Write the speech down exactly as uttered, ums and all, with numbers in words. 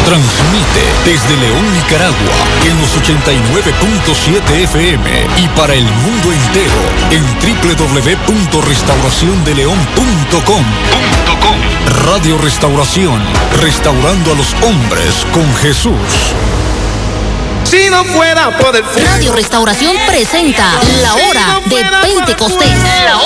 Transmite desde León, Nicaragua, en los ochenta y nueve punto siete F M y para el mundo entero en doble u doble u doble u punto restauración de león punto com. Radio Restauración, restaurando a los hombres con Jesús. Si no fuera por el fuego. Radio Restauración presenta La Hora de Pentecostés. La